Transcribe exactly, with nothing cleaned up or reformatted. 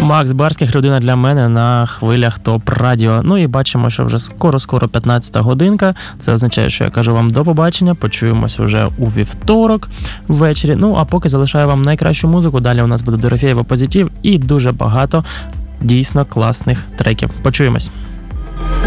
Макс Барських, людина для мене на хвилях ТОП Радіо. Ну і бачимо, що вже скоро-скоро п'ятнадцята годинка. Це означає, що я кажу вам до побачення. Почуємось уже у вівторок ввечері. Ну а поки залишаю вам найкращу музику. Далі у нас буде Дорофєєва Позитив і дуже багато дійсно класних треків. Почуємось.